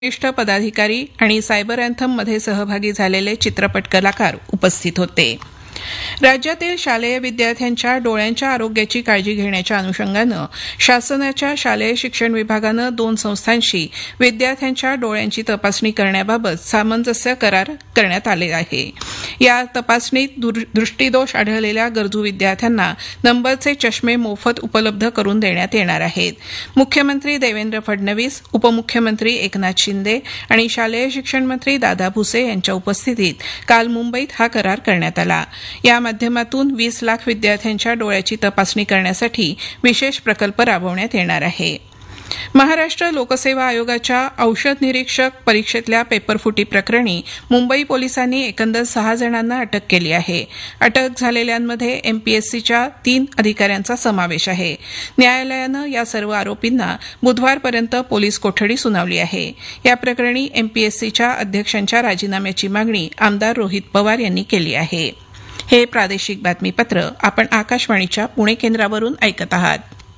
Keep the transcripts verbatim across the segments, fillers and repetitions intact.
वरिष्ठ पदाधिकारी आणि सायबर अँथममध्ये सहभागी झालेले चित्रपट कलाकार उपस्थित होते. राज्यातील शालेय विद्यार्थ्यांच्या डोळ्यांच्या आरोग्याची काळजी घेण्याच्या अनुषंगानं शासनाच्या शालेय शिक्षण विभागानं दोन संस्थांशी विद्यार्थ्यांच्या डोळ्यांची तपासणी करण्याबाबत सामंजस्य करार करण्यात आले आहे. या तपासणीत दृष्टीदोष आढळलेल्या गरजू विद्यार्थ्यांना नंबरचे चष्मे मोफत उपलब्ध करून देण्यात येणार आहेत. मुख्यमंत्री देवेंद्र फडणवीस, उपमुख्यमंत्री एकनाथ शिंदे आणि शालेय शिक्षण मंत्री दादा भुसे यांच्या उपस्थितीत काल मुंबईत हा करार करण्यात आला. या माध्यमातून वीस लाख विद्यार्थ्यांच्या डोळ्याची तपासणी करण्यासाठी विशेष प्रकल्प राबवण्यात येणार आहे. महाराष्ट्र लोकसेवा आयोगाच्या औषध निरीक्षक परीक्षेतल्या पेपरफुटी प्रकरणी मुंबई पोलिसांनी एकंदर सहा जणांना अटक केली आहे. अटक झालेल्यांमध्ये एमपीएससीच्या तीन अधिकाऱ्यांचा समावेश आहे. न्यायालयानं या सर्व आरोपींना बुधवारपर्यंत पोलीस कोठडी सुनावली आहे. या प्रकरणी एमपीएससीच्या अध्यक्षांच्या राजीनाम्याची मागणी आमदार रोहित पवार यांनी केली आहे. हे प्रादेशिक बातमीपत्र आपण आकाशवाणीच्या पुणे केंद्रावरून ऐकत आहात.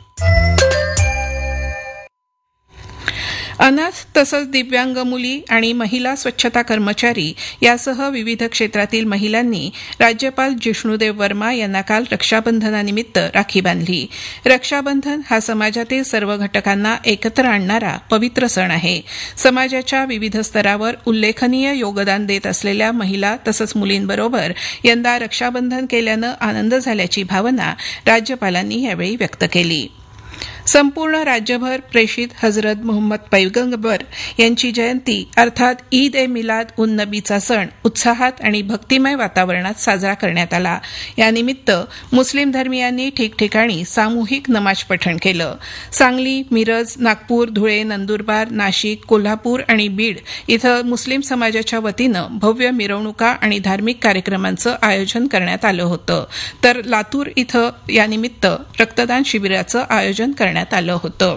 अनाथ तसंच दिव्यांग मुली आणि महिला स्वच्छता कर्मचारी यासह विविध क्षेत्रातील महिलांनी राज्यपाल जिष्णुदेव वर्मा यांना काल रक्षाबंधनानिमित्त राखी बांधली. रक्षाबंधन हा समाजातील सर्व घटकांना एकत्र आणणारा पवित्र सण आहे. समाजाच्या विविध स्तरावर उल्लेखनीय योगदान देत असलेल्या महिला तसंच मुलींबरोबर यंदा रक्षाबंधन केल्यानं आनंद झाल्याची भावना राज्यपालांनी यावेळी व्यक्त केली. संपूर्ण राज्यभर प्रेषित हजरत मोहम्मद पैगंबर यांची जयंती अर्थात ईद ए मिलाद उन नबीचा सण उत्साहात आणि भक्तिमय वातावरणात साजरा करण्यात आला. यानिमित्त मुस्लिम धर्मियांनी ठिकठिकाणी सामूहिक नमाज पठण केलं. सांगली, मिरज, नागपूर, धुळे, नंदुरबार, नाशिक, कोल्हापूर आणि बीड इथं मुस्लिम समाजाच्या वतीनं भव्य मिरवणुका आणि धार्मिक कार्यक्रमांचं आयोजन करण्यात आलं होतं. तर लातूर इथं यानिमित्त रक्तदान शिबिराचं आयोजन करण्यात आलं होतं.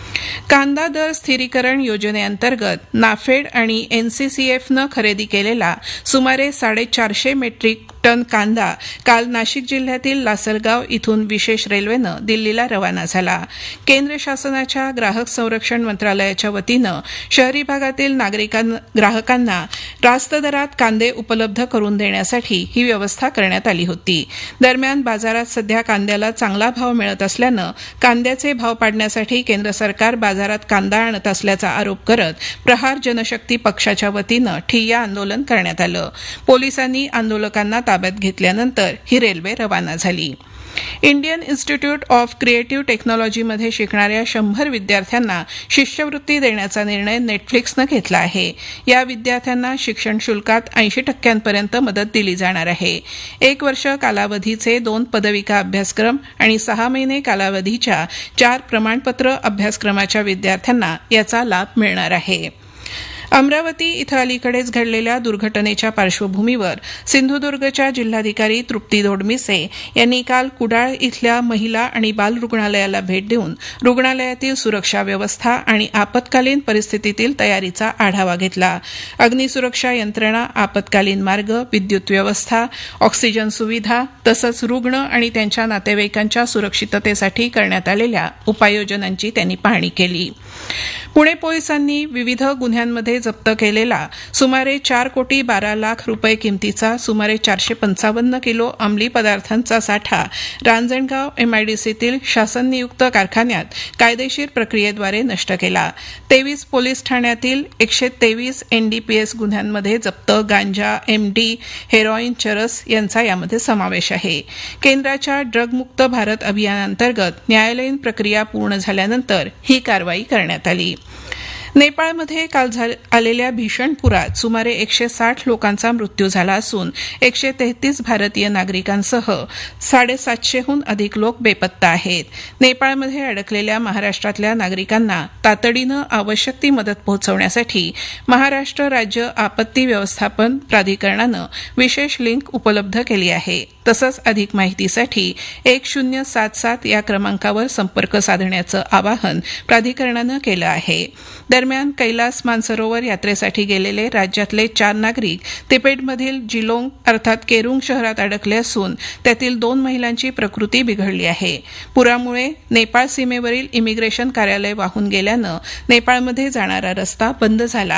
कांदा दर स्थिरीकरण योजनेअंतर्गत नाफेड आणि एनसीसीएफनं खरेदी केलेला सुमारे साडेचारशे मेट्रिक टन कांदा काल नाशिक जिल्ह्यातील लासलगाव इथून विशेष रेल्वेनं दिल्लीला रवाना झाला. केंद्र शासनाच्या ग्राहक संरक्षण मंत्रालयाच्या वतीनं शहरी भागातील ग्राहकांना रास्त दरात कांदे उपलब्ध करून देण्यासाठी ही व्यवस्था करण्यात आली होती. दरम्यान बाजारात सध्या कांद्याला चांगला भाव मिळत असल्यानं कांद्याचे भाव पाडण्यासाठी केंद्र सरकार बाजारात कांदा आणत असल्याचा आरोप करत प्रहार जनशक्ती पक्षाच्या वतीनं ठिय्या आंदोलन करण्यात आलं. पोलिसांनी आंदोलकांना ताब्यात घेतल्यानंतर ही रेल्वे रवाना झाली. इंडियन इन्स्टिट्यूट ऑफ क्रिएटिव्ह टेक्नॉलॉजीमध्ये शिकणाऱ्या शंभर विद्यार्थ्यांना शिष्यवृत्ती देण्याचा निर्णय नेटफ्लिक्सनं घेतला आहे. या विद्यार्थ्यांना शिक्षण शुल्कात ऐंशी टक्क्यांपर्यंत मदत दिली जाणार आहे. एक वर्ष कालावधीचे दोन पदविका अभ्यासक्रम आणि सहा महिने कालावधीच्या चार प्रमाणपत्र अभ्यासक्रमाच्या विद्यार्थ्यांना याचा लाभ मिळणार आहे. अमरावती इथं अलीकडेच घडलेल्या दुर्घटनेच्या पार्श्वभूमीवर सिंधुदुर्गच्या जिल्हाधिकारी तृप्ती दोडमिसे यांनी काल कुडाळ इथल्या महिला आणि बाल रुग्णालयाला भेट देऊन रुग्णालयातील सुरक्षा व्यवस्था आणि आपत्कालीन परिस्थितीतील तयारीचा आढावा घेतला. अग्निसुरक्षा यंत्रणा, आपत्कालीन मार्ग, विद्युत व्यवस्था, ऑक्सिजन सुविधा तसंच रुग्ण आणि त्यांच्या नातेवाईकांच्या सुरक्षिततेसाठी करण्यात आलेल्या उपाययोजनांची त्यांनी पाहणी केली. पुणे पोलिसांनी विविध गुन्ह्यांमध्ये जप्त केलेला सुमारे चार कोटी बारा लाख रुपये किमतीचा सुमारे चारशे पंचावन्न किलो अंमली पदार्थांचा साठा रांजणगाव एमआयडीसीतील शासन नियुक्त कारखान्यात कायदेशीर प्रक्रियेद्वारे नष्ट केला. तेवीस पोलीस ठाण्यातील एकशे तेवीस एनडीपीएस गुन्ह्यांमध्ये जप्त गांजा, एमडी, हेरॉईन, चरस यांचा यामध्ये समावेश आहे. केंद्राच्या ड्रगमुक्त भारत अभियानांतर्गत न्यायालयीन प्रक्रिया पूर्ण झाल्यानंतर ही कारवाई करण्यात आली. नेपाळमध्ये काल आलेल्या भीषण पुरात सुमारे एकशे साठ लोकांचा मृत्यू झाला असून एकशे तेहतीस भारतीय नागरिकांसह साडेसातशेहून अधिक लोक बेपत्ता आहेत. नेपाळमध्ये अडकलेल्या महाराष्ट्रातल्या नागरिकांना तातडीनं आवश्यक ती मदत पोहोचवण्यासाठी महाराष्ट्र राज्य आपत्ती व्यवस्थापन प्राधिकरणानं विशेष लिंक उपलब्ध केली आहे. तसंच अधिक माहितीसाठी एक शून्य सात सात या क्रमांकावर संपर्क साधण्याचं आवाहन प्राधिकरणानं केलं आहे. दरम्यान कैलास मानसरोवर यात्रेसाठी गेलेले राज्यातले चार नागरिक तिबेटमधील जिलोंग अर्थात केरुंग शहरात अडकले असून त्यातील दोन महिलांची प्रकृती बिघडली आहे. पुरामुळे नेपाळ सीमेवरील इमिग्रेशन कार्यालय वाहून गेल्यानं नेपाळमध्ये जाणारा रस्ता बंद झाला